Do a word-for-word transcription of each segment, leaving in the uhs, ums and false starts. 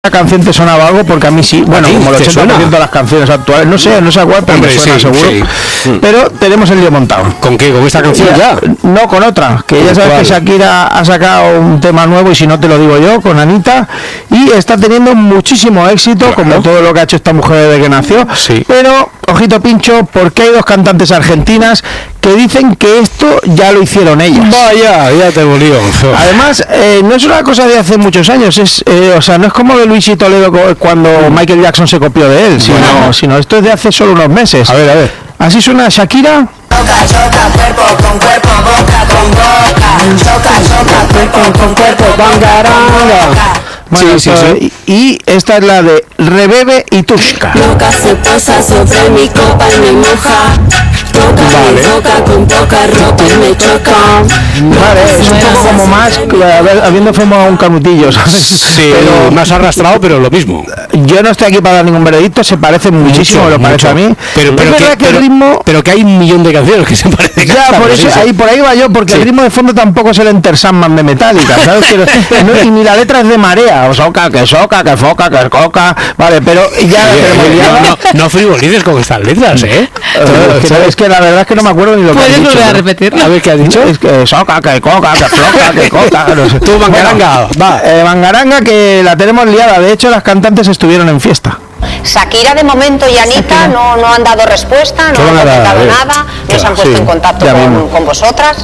La canción te sonaba algo, porque a mí sí, bueno, como el ochenta por ciento de las canciones actuales, no sé, no sé a cuál, pero me suena, sí, seguro. Sí. Pero tenemos el lío montado. ¿Con qué? ¿Con esta canción ya? No, con otra, que ya sabes que Shakira ha sacado un tema nuevo, y si no te lo digo yo, con Anita, y está teniendo muchísimo éxito, claro, como todo lo que ha hecho esta mujer desde que nació. Sí. Pero, ojito pincho, porque hay dos cantantes argentinas que dicen que esto ya lo hicieron ellas. Vaya, ya te volvió. Además, eh, no es una cosa de hace muchos años, es, eh, o sea, no es como de Luis y Toledo cuando Michael Jackson se copió de él, sino, bueno. sino esto es de hace solo unos meses. A ver, a ver. Así suena Shakira. Choca, choca, cuerpo con cuerpo, boca con boca. Choca, choca, cuerpo con cuerpo, bangaranga. Bueno, sí, sí, sí. Y esta es la de Rebebe y Tushka. Loca se posa sobre mi copa y me moja. Toca vale. Mi boca con poca ropa y me choca. Vale, es un poco como más, habiendo fumado un canutillo, ¿sabes? Sí, pero más arrastrado, pero lo mismo. Yo no estoy aquí para dar ningún veredicto, se parece muchísimo, mucho, me lo parece mucho. A mí. Pero, pero, que, que pero, el ritmo... pero que hay un millón de canciones que se parecen. Ya, por eso, ahí, por ahí va yo, porque sí. El ritmo de fondo tampoco es el Enter Sandman de Metallica, ¿sabes? Pero, no, y ni la letra es de marea, o soca, que soca, que foca, que coca, vale, pero ya... Oye, no, no, no frivolices con estas letras, ¿eh? Uh, es, que, es que la verdad es que no me acuerdo ni lo que ha dicho. ¿Puedes volver a repetirlo? A ver, ¿qué ha dicho? Es que soca, que coca, que floca, que coca, no sé. Tú, Bangaranga, bueno, va. Eh, Bangaranga, que la tenemos liada, de hecho las cantantes estuvieron en fiesta. Shakira de momento y Anita no, no han dado respuesta, no han comentado nada, no se han puesto sí, en contacto con, con vosotras.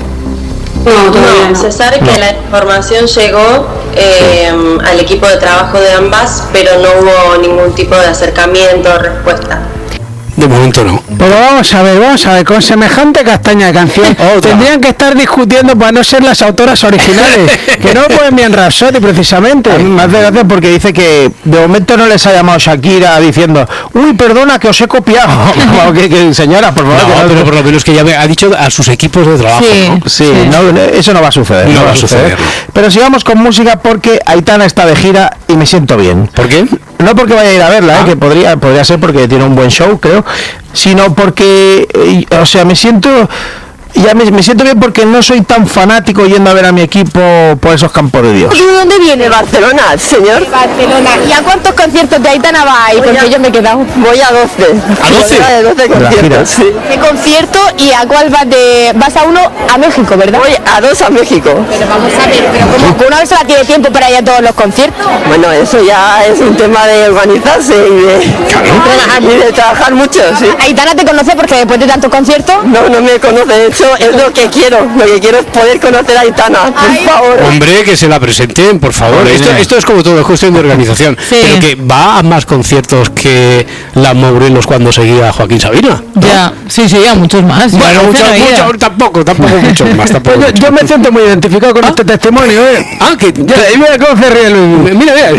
No, no, se sabe que no. La información llegó eh, sí. al equipo de trabajo de ambas, pero no hubo ningún tipo de acercamiento o respuesta. De momento no. Pero vamos a ver, vamos a ver, con semejante castaña de canción tendrían que estar discutiendo para no ser las autoras originales, que no pueden bien Rhapsody precisamente. A mí me hace gracia porque dice que de momento no les ha llamado Shakira diciendo, uy, perdona que os he copiado. Como que, que señora, por favor. No, no, pero por lo menos que ya me ha dicho a sus equipos de trabajo, sí, ¿no? Sí, sí. No, eso no va a suceder. No, no va a suceder. suceder. Pero sigamos con música porque Aitana está de gira y me siento bien. ¿Por qué? No porque vaya a ir a verla, ah. eh, que podría podría ser porque tiene un buen show, creo, sino porque, eh, o sea, me siento... Ya me, me siento bien porque no soy tan fanático yendo a ver a mi equipo por esos campos de Dios. ¿De dónde viene Barcelona, señor? De Barcelona. ¿Y a cuántos conciertos de Aitana vais? Porque a, yo me he quedado. Voy a doce. ¿A doce? A doce conciertos, sí. ¿Qué concierto y a cuál vas de...? Vas a uno a México, ¿verdad? Voy a dos a México. Pero vamos a ver, pero como que una vez sola tiene tiempo para ir a todos los conciertos. Bueno, eso ya es un tema de organizarse y de, trabajar, y de trabajar mucho, sí. ¿Aitana te conoce porque después de tantos conciertos? No, no me conoce, de hecho es lo que quiero. Lo que quiero es poder conocer a Aitana, por Ay. favor. Hombre, que se la presenten, por favor. Esto, esto es como todo, es cuestión de organización. Sí. Pero que va a más conciertos que la Morelos cuando seguía a Joaquín Sabina, ¿no? Ya, sí, sí, a muchos más. Bueno, muchos, muchos, tampoco, tampoco muchos más. Tampoco yo, muchos yo más. me siento muy identificado con ¿Ah? este testimonio, ¿eh? Ah, que ya, mira cómo se ríe Luis. Mira, mira.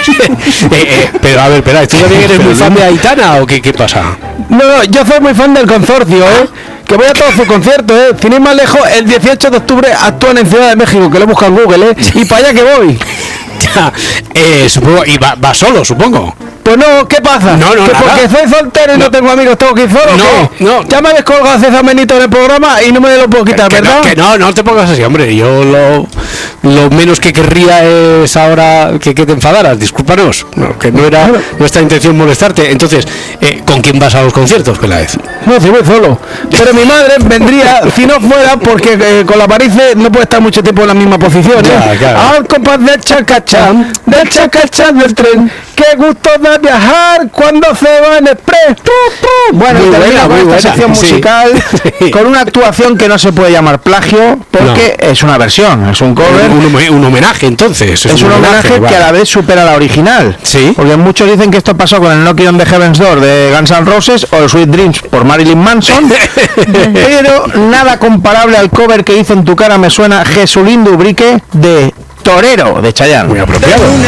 eh, eh, pero a ver, espera, ¿tú también eres muy fan de Aitana o qué, qué pasa? No, no, yo soy muy fan del consorcio, ¿eh? Que voy a todos sus conciertos, ¿eh? Sin ir más lejos, el dieciocho de octubre actúan en Ciudad de México, que lo he buscado en Google, ¿eh? Y para allá que voy. Ya, eh, supongo, y va, va solo, supongo. Pues no, ¿qué pasa? No, no, ¿Que nada. porque soy soltero y no, no tengo amigos, tengo que ir solo? No, ¿qué? no. Ya me habéis colgado César Benito en el programa y no me lo puedo quitar, que, ¿verdad? No, que no, no te pongas así, hombre. Yo lo, lo menos que querría es ahora que, que te enfadaras. Discúlpanos, no, que no era nuestra intención molestarte. Entonces, eh, ¿con quién vas a los conciertos, Peláez? No, si voy solo. Pero mi madre vendría, si no fuera, porque eh, con la Parice no puede estar mucho tiempo en la misma posición, ¿eh? Ya, claro. Al compás del chacachá, del chacachá del tren, qué gusto da viajar cuando se va en express. Bueno, y termina con esta sección musical, sí. Con una actuación que no se puede llamar plagio, porque no. Es una versión, es un cover. Un, un, un homenaje, entonces. Es, es un, un homenaje, homenaje que vale. A la vez supera la original. Sí. Porque muchos dicen que esto pasó con el Knock on the Heaven's Door de Guns N' Roses o el Sweet Dreams por Marilyn Manson, pero nada comparable al cover que hizo En tu cara me suena Jesulín Dubrique de Torero de Chayanne. Muy apropiado.